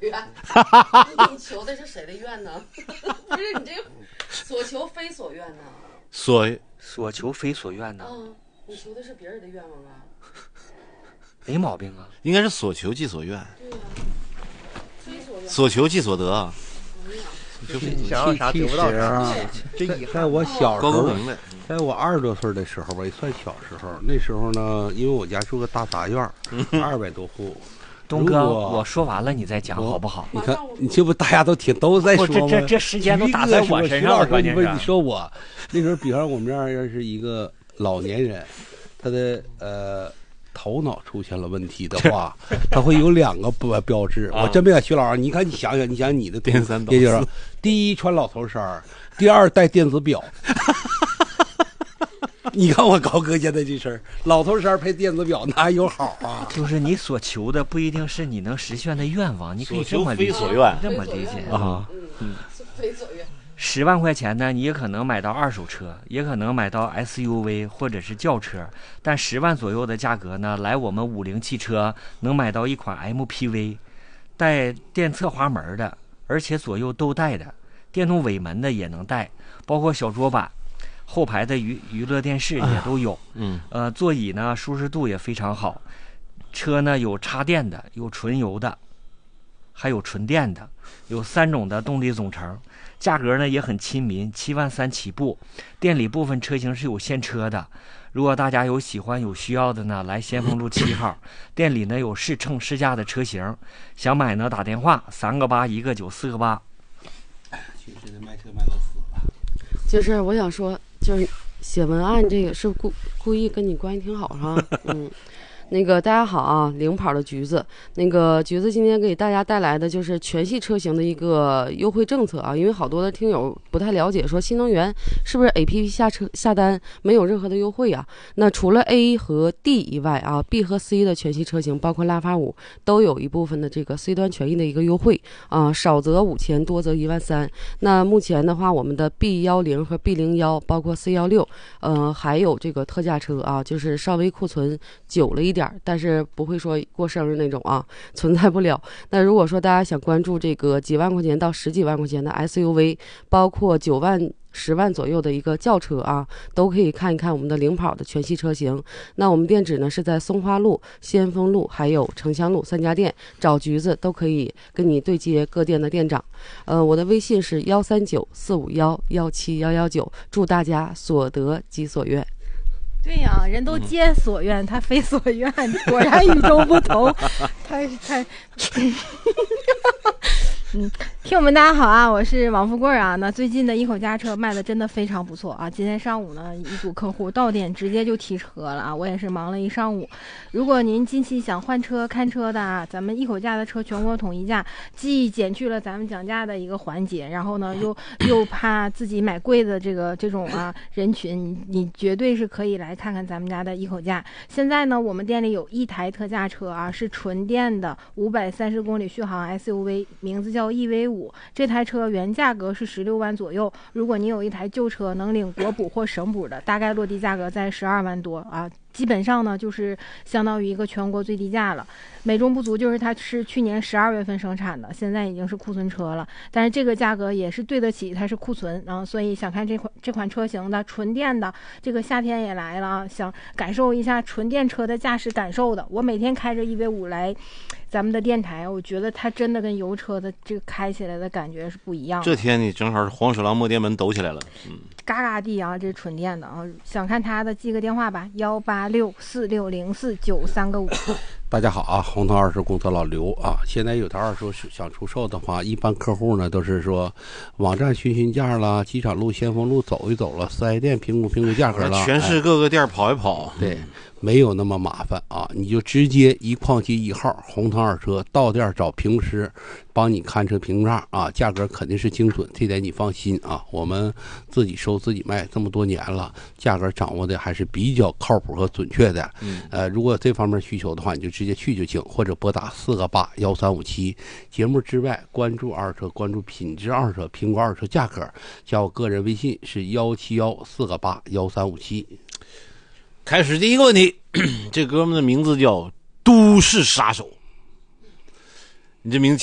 愿。你求的是谁的愿呢？不是你这个所求非所愿呢？ 所求非所愿呢？ 你求的是别人的愿望啊？ 没毛病啊， 应该是所求即所愿。 对呀、非所愿。 所求即所得啊。 你想要啥得不到啥。 这在我小时候，在我20多岁的时候吧，也算小时候。那时候呢，因为我家住个大杂院，200多户。 东哥，我说完了你再讲好不好？ 你看，你这不大家都都在说吗？ 这时间都打在我身上了。关键是你说我那时候，比方我们这儿要是一个老年人，他的头脑出现了问题的话，他会有2个标志。我真没敢徐老师，你看你想想你的颠三倒四。 第一穿老头衫，第二戴电子表。你看我高哥现在这身老头衫配电子表，哪有好啊？ 就是你所求的不一定是你能实现的愿望，你可以这么理解，这么理解啊。 非所愿。 10万块钱呢，你也可能买到2手车，也可能买到 SUV 或者是轿车，但10万左右的价格呢，来我们50汽车能买到一款 MPV， 带电侧滑门的，而且左右都带的，电动尾门的也能带，包括小桌板。后排的娱乐电视也都有，座椅呢舒适度也非常好，车呢有插电的，有纯油的，还有纯电的，有3种的动力总成，价格呢也很亲民，7万3起步，店里部分车型是有现车的，如果大家有喜欢有需要的呢，来先锋路7号，店里呢有试乘试驾的车型，想买呢打电话3个8 1个9 4个8。 其实这卖车卖到死了。 就是我想说，就是写文案这个是故意跟你关系挺好哈，那个大家好啊，领跑的橘子，那个橘子今天给大家带来的就是全系车型的一个优惠政策啊，因为好多的听友不太了解，说新能源是不是 APP 下单没有任何的优惠啊？那除了 A 和 D 以外啊 ，B 和 C 的全系车型，包括拉法5，都有一部分的这个 C 端权益的一个优惠啊，少则5000，多则1万3。那目前的话，我们的 B10和 B01，包括 C16，还有这个特价车啊，就是稍微库存久了一点，但是不会说过生日那种啊，存在不了。那如果说大家想关注这个几万块钱到10几万块钱的 SUV， 包括9万10万左右的一个轿车啊，都可以看一看我们的领跑的全系车型。那我们店址呢是在松花路、先锋路还有城乡路3家店，找橘子都可以跟你对接各店的店长。我的微信是13945117119，祝大家所得即所愿。 对呀，人都皆所愿，他非所愿，果然与众不同。太听友们大家好啊，我是王富贵啊。那最近的一口价车卖的真的非常不错啊。今天上午呢，一组客户到店直接就提车了啊，我也是忙了一上午。如果您近期想换车看车的啊，咱们一口价的车全国统一价，既减去了咱们讲价的一个环节，然后呢又怕自己买贵的这种啊人群，你绝对是可以来看看咱们家的一口价。现在呢，我们店里有一台特价车啊，是纯电的530公里续航 SUV， 名字叫EV5，这台车原价格是16万左右。如果你有一台旧车能领国补或省补的，大概落地价格在12万多啊。基本上呢，就是相当于一个全国最低价了。美中不足就是它是去年12月份生产的，现在已经是库存车了，但是这个价格也是对得起它是库存啊。所以想看这款车型的纯电的，这个夏天也来了啊，想感受一下纯电车的驾驶感受的，我每天开着EV5来咱们的电台，我觉得它真的跟油车的这个开起来的感觉是不一样的。 这天你正好是黄鼠狼摸电门抖起来了， 嘎嘎地啊，这是纯电的啊！想看它的记个电话吧，186460493个5。 大家好啊，红头二手公司老刘啊，现在有台二手想出售的话，一般客户呢都是说网站询价啦，机场路、先锋路走一走了，4S店评估价格了， 全市各个店跑一跑， 对。没有那么麻烦啊，你就直接一矿机1号红藤二车到店找评师帮你看车评价啊，价格肯定是精准，这点你放心啊。我们自己收自己卖这么多年了，价格掌握的还是比较靠谱和准确的。如果这方面需求的话，你就直接去就行，或者拨打4个8 1357。节目之外，关注二车，关注品质二车，评估二车价格，加我个人微信是171 4个8 1357。 开始第一个问题，这哥们的名字叫都市杀手，你这名字